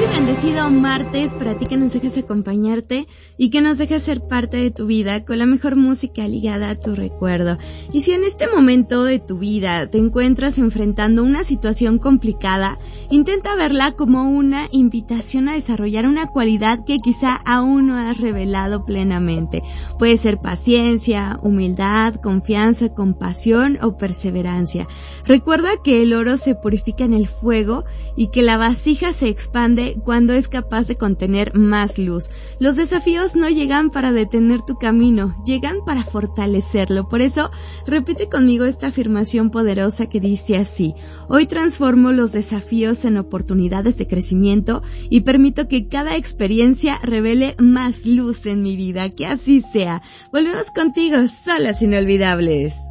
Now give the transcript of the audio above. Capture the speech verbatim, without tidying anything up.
y bendecido martes para ti que nos dejes acompañarte y que nos dejes ser parte de tu vida con la mejor música ligada a tu recuerdo. Y si en este momento de tu vida te encuentras enfrentando una situación complicada, intenta verla como una invitación a desarrollar una cualidad que quizá aún no has revelado plenamente. Puede ser paciencia, humildad, confianza, compasión o perseverancia. Recuerda que el oro se purifica en el fuego y que la vasija se expande cuando es capaz de contener más luz. Los desafíos no llegan para detener tu camino, llegan para fortalecerlo. Por eso, repite conmigo esta afirmación poderosa que dice así: hoy transformo los desafíos en oportunidades de crecimiento y permito que cada experiencia revele más luz en mi vida. Que así sea. Volvemos contigo, Solas Inolvidables.